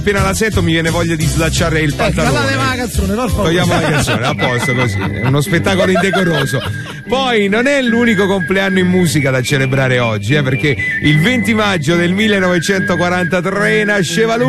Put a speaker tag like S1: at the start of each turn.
S1: Appena la sento mi viene voglia di slacciare il pantalone.
S2: La canzone, per favore.
S1: Togliamo la canzone, a posto così. È uno spettacolo indecoroso. Poi non è l'unico compleanno in musica da celebrare oggi, perché il 20 maggio del 1943 nasceva lui.